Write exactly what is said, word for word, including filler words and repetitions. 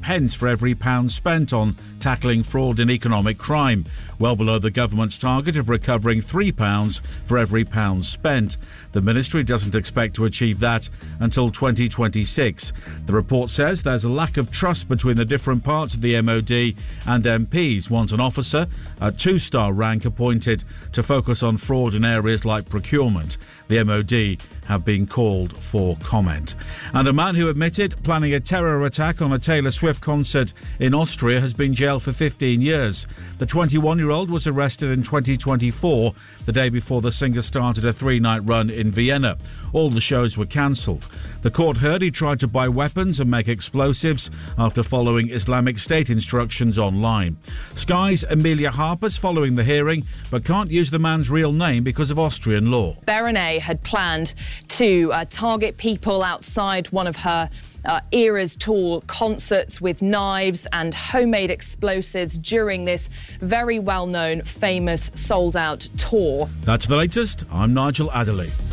pence for every pound spent on tackling fraud and economic crime, well below the government's target of recovering three pounds for every pound spent. The ministry doesn't expect to achieve that until twenty twenty-six. The report says there's a lack of trust between the different parts of the M O D, and M Ps want an officer, a two-star rank, appointed to focus on fraud in areas like procurement. The M O D have been called for comment. And a man who admitted planning a terror attack on a Taylor Swift concert in Austria has been jailed for fifteen years. The twenty-one-year-old was arrested in twenty twenty-four, the day before the singer started a three-night run in Vienna. All the shows were cancelled. The court heard he tried to buy weapons and make explosives after following Islamic State instructions online. Sky's Amelia Harper's following the hearing, but can't use the man's real name because of Austrian law. Berenice had planned to uh, target people outside one of her uh, Eras Tour concerts with knives and homemade explosives during this very well-known, famous, sold-out tour. That's the latest. I'm Nigel Adderley.